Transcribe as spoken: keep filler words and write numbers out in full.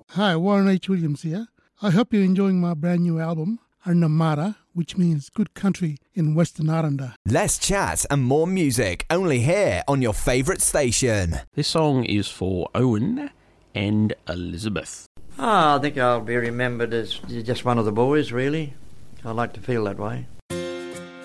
Hi, Warren H. Williams here. I hope you're enjoying my brand new album, Arnamara, which means good country in Western Aranda. Less chat and more music, only here on your favourite station. This song is for Owen and Elizabeth. Ah, I think I'll be remembered as just one of the boys, really. I like to feel that way.